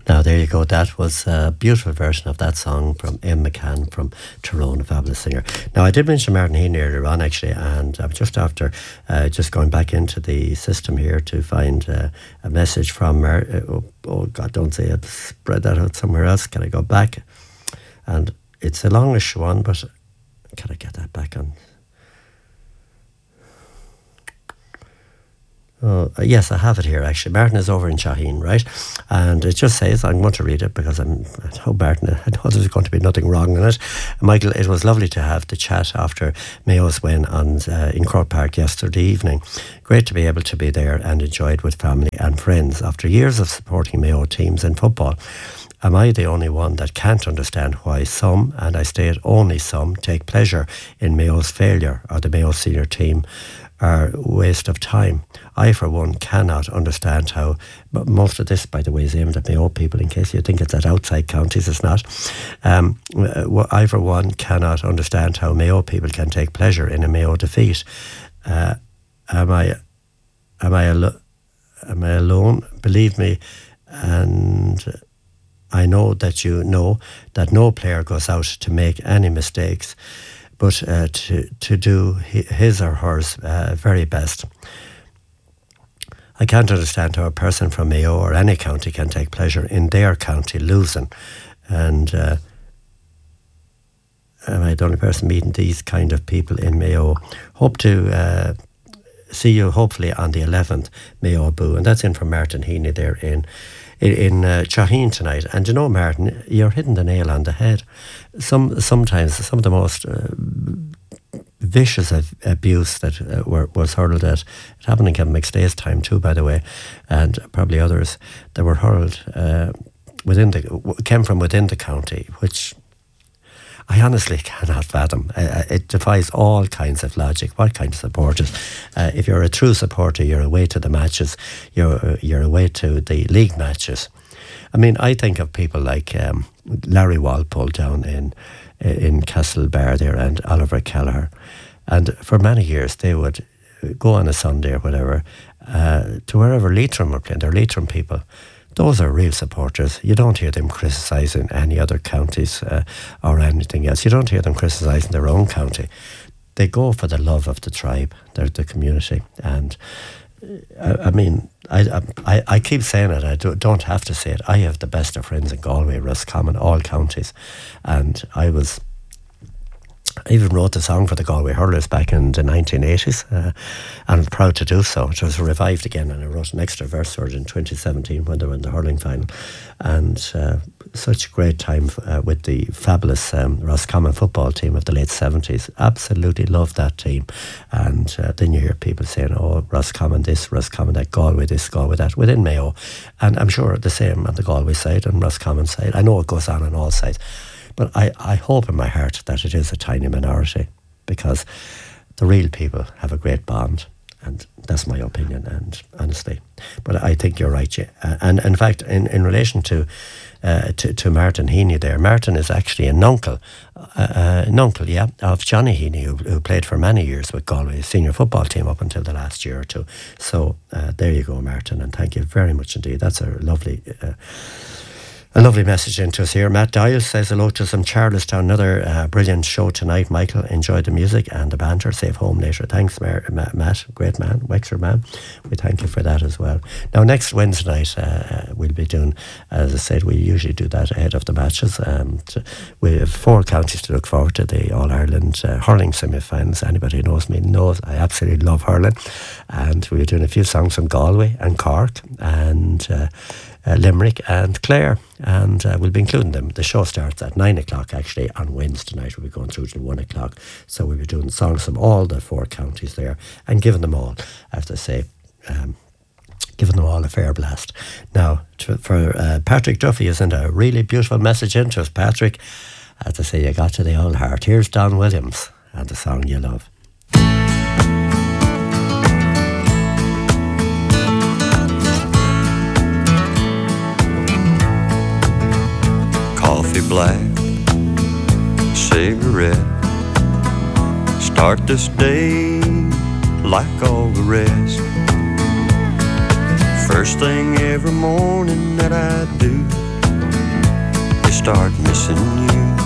Now, there you go. That was a beautiful version of that song from Em McCann from Tyrone, a fabulous singer. Now, I did mention Martin Heaney earlier on, actually, and I'm just after just going back into the system here to find a message from oh, God, don't say it. Spread that out somewhere else. Can I go back? And it's a longish one, but can I get that back on? Oh, yes, I have it here, actually. Martin is over in Shaheen, right? And it just says, I'm going to read it because I know Martin, I know there's going to be nothing wrong in it. Michael, it was lovely to have the chat after Mayo's win in Croke Park yesterday evening. Great to be able to be there and enjoy it with family and friends. After years of supporting Mayo teams in football, am I the only one that can't understand why some, and I state only some, take pleasure in Mayo's failure or the Mayo senior team are a waste of time? I, for one, cannot understand how, but most of this, by the way, is aimed at Mayo people, in case you think it's at outside counties, it's not. I, for one, cannot understand how Mayo people can take pleasure in a Mayo defeat. Am I alone? Believe me, and I know that you know that no player goes out to make any mistakes, but to do his or hers very best. I can't understand how a person from Mayo or any county can take pleasure in their county losing. And am I the only person meeting these kind of people in Mayo? Hope to see you hopefully on the 11th Mayo Boo. And that's in from Martin Heaney there in Shaheen tonight. And you know, Martin, you're hitting the nail on the head. Sometimes some of the most vicious abuse that was hurled at, it happened in Kevin McStay's time too, by the way, and probably others that were hurled came from within the county, which I honestly cannot fathom. It defies all kinds of logic. What kind of supporters? If you're a true supporter, you're away to the matches. You're away to the league matches. I mean, I think of people like Larry Walpole down in Castlebar there, and Oliver Kelleher. And for many years, they would go on a Sunday or whatever to wherever Leitrim were playing. They're Leitrim people. Those are real supporters. You don't hear them criticising any other counties or anything else. You don't hear them criticising their own county. They go for the love of the tribe, the community. And I mean, I keep saying it. I don't have to say it. I have the best of friends in Galway, Roscommon, all counties. And I even wrote the song for the Galway Hurlers back in the 1980s, and I'm proud to do so. It was revived again, and I wrote an extra verse for it in 2017 when they were in the hurling final. And such a great time with the fabulous Roscommon football team of the late 70s. Absolutely love that team. And then you hear people saying, oh, Roscommon this, Roscommon that, Galway this, Galway that, within Mayo. And I'm sure the same on the Galway side and Roscommon side. I know it goes on all sides. But I hope in my heart that it is a tiny minority, because the real people have a great bond, and that's my opinion, and honestly. But I think you're right, yeah. And in fact, in relation to Martin Heaney there, Martin is actually an uncle, of Johnny Heaney, who played for many years with Galway's senior football team up until the last year or two. So there you go, Martin, and thank you very much indeed. That's a lovely message into us here. Matt Dial says hello to some Charlestown. Another brilliant show tonight, Michael. Enjoyed the music and the banter. Safe home later. Thanks, Matt. Great man. Wexford man. We thank you for that as well. Now, next Wednesday night, we'll be doing, as I said, we usually do that ahead of the matches. We have 4 counties to look forward to. The All-Ireland hurling semi-finals. Anybody who knows me knows I absolutely love hurling. And we're doing a few songs from Galway and Cork and Limerick and Clare, and we'll be including them. The show starts at 9 o'clock actually on Wednesday night. We'll be going through till 1 o'clock, so we'll be doing songs from all the 4 counties there and giving them all, as I say, giving them all a fair blast. Now, for Patrick Duffy has sent a really beautiful message into us. Patrick, as I say, you got to the old heart. Here's Don Williams and the song you love. Coffee black, cigarette. Start this day like all the rest. First thing every morning that I do start missing you.